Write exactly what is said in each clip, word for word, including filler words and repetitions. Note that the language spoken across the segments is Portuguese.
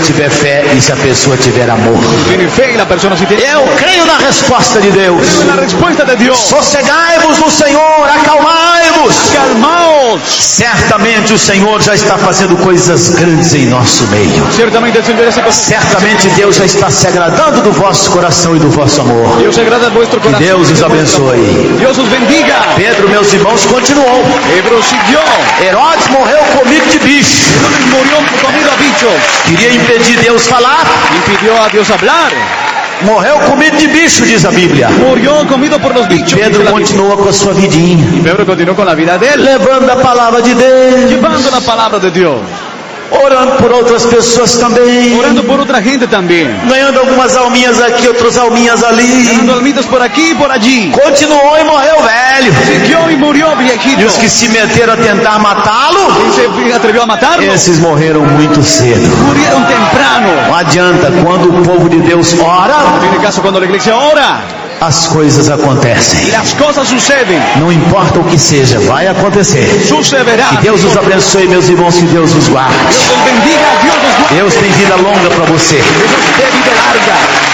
tiver fé e se a pessoa tiver amor. Tiene fe y la persona si tiene. Eu creio na resposta de Deus. Creo en la respuesta de Dios. Sossegai-vos no Senhor, acalmai-vos. Calmaos. Certamente o Senhor já está fazendo coisas grandes em nosso meio. Ciertamente el Señor hace cosas. Certamente Deus já está se agradando do vosso coração e do vosso amor. Dios se agrada de vuestro Que corazón. Deus os abençoe. Dios os bendiga. Pedro, meus irmãos, continuou. Pedro siguió. Herodes morreu comido de bicho. Herodes murió comido a bichos. Queria impedir Deus falar. Impidió a Dios hablar. Morreu comido de bicho, diz a Bíblia. Murió comido por los bichos. Pedro continua com a sua vidinha, Y Pedro continuó con la vida de él, levando a palavra de Deus, llevando la palabra de Dios, orando por outras pessoas também, orando por otra gente también, ganhando algumas alminhas aqui, outras alminhas ali. ganando almitas por aquí y por allí. Continuou e morreu velho. Siguió y murió E viejito. os que se meteram a tentar matá-lo, Y se atrevió a matarlo. esses morreram muito cedo. Murieron temprano. Não adianta, quando o povo de Deus ora, No tiene caso cuando la iglesia ora, as coisas acontecem. las cosas suceden. Não importa o que seja, vai acontecer. Sucederá. Que Deus os abençoe, meus irmãos, que Deus os guarde. Dios los bendiga, Dios los guarde. Deus tem vida longa para você. Dios os dé vida larga.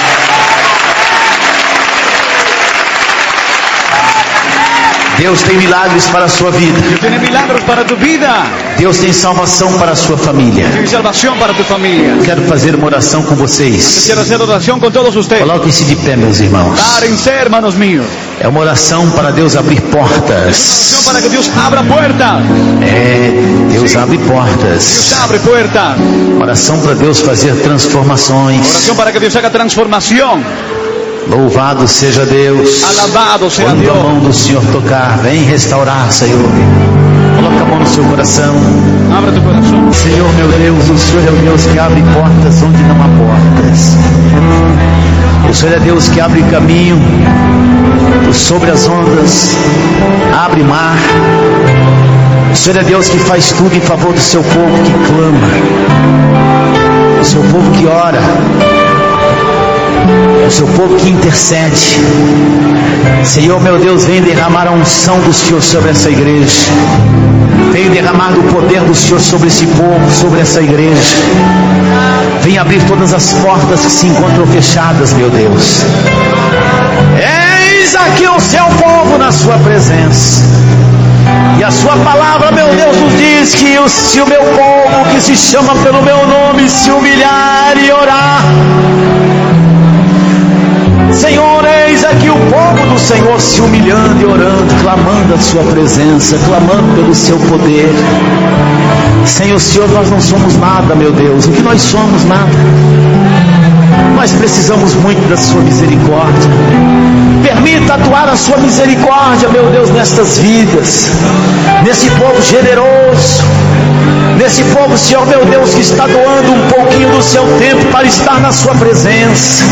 Deus tem milagres para a sua vida. Dios tiene milagros para tu vida. Deus tem salvação para a sua família. Tiene salvación para tu familia. Quero fazer uma oração com vocês. Quiero hacer oración con todos ustedes. Coloquem-se de pé, meus irmãos. Párense, hermanos míos. É uma oração para Deus abrir portas. Oración para que Dios abra puertas. É, Deus abre Dios portas. abre puertas. Oração para Deus fazer transformações. Oración para que Dios haga transformación. Louvado seja Deus. Alabado sea Quando a Dios. mão do Senhor tocar, vem restaurar, Senhor. Coloca a mão no seu coração. Abre tu corazón. Senhor meu Deus, o Senhor é o Deus que abre portas onde não há portas. O Senhor é Deus que abre caminho sobre as ondas, abre mar. O Senhor é Deus que faz tudo em favor do seu povo que clama, o seu povo que ora, é o seu povo que intercede. Senhor meu Deus, vem derramar a unção do Senhor sobre essa igreja. Vem derramar do poder do Senhor sobre esse povo, sobre essa igreja. Vem abrir todas as portas que se encontram fechadas, meu Deus. Eis aqui o seu povo na sua presença. E a sua palavra, meu Deus, nos diz que se o meu povo que se chama pelo meu nome se humilhar e orar, Senhor, eis aqui o povo do Senhor se humilhando e orando, clamando a sua presença, clamando pelo seu poder. Sem o Senhor nós não somos nada, meu Deus. O que nós somos? Nada. Nós precisamos muito da sua misericórdia. Permita atuar a sua misericórdia, meu Deus, nestas vidas, nesse povo generoso, nesse povo, Senhor, meu Deus, que está doando um pouquinho do seu tempo para estar na sua presença.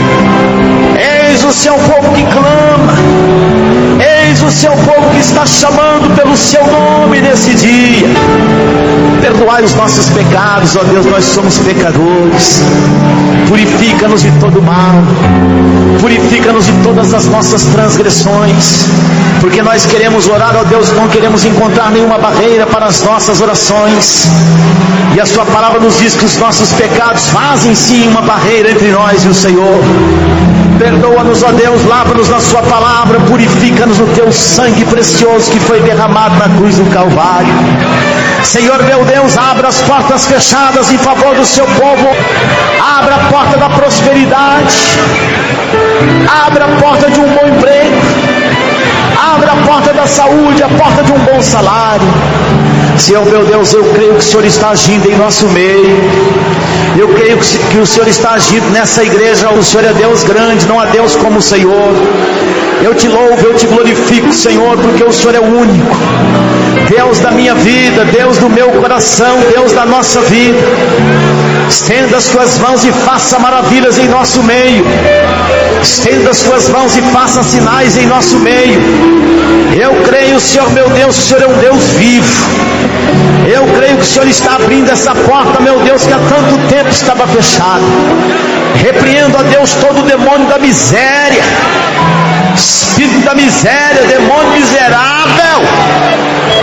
Eis o seu povo que clama, eis o seu povo que está chamando pelo seu nome nesse dia. Perdoai os nossos pecados, ó Deus, nós somos pecadores. Purifica-nos de todo mal, purifica-nos de todas as nossas transgressões, porque nós queremos orar, ó Deus, não queremos encontrar nenhuma barreira para as nossas orações. E a sua palavra nos diz que os nossos pecados fazem sim uma barreira entre nós e o Senhor. Perdoa-nos, ó Deus, lava-nos na sua palavra, purifica-nos no teu sangue precioso que foi derramado na cruz do Calvário. Senhor meu Deus, abra as portas fechadas em favor do seu povo. Abra a porta da prosperidade, abra a porta de um bom emprego, abra a porta da saúde, a porta de um bom salário. Senhor meu Deus, eu creio que o Senhor está agindo em nosso meio. Eu creio que o Senhor está agindo nessa igreja. O Senhor é Deus grande, não há Deus como o Senhor. Eu te louvo, eu te glorifico, Senhor, porque o Senhor é o único Deus da minha vida, Deus do meu coração, Deus da nossa vida. Estenda as tuas mãos e faça maravilhas em nosso meio. Estenda as tuas mãos e faça sinais em nosso meio. Eu creio, Senhor meu Deus, que o Senhor é um Deus vivo. Eu creio que o Senhor está abrindo essa porta, meu Deus, que há tanto tempo estava fechada. Repreendo, ó Deus, todo o demônio da miséria, espírito da miséria, demônio miserável,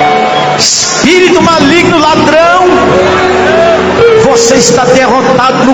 espírito maligno, ladrão, você está derrotado no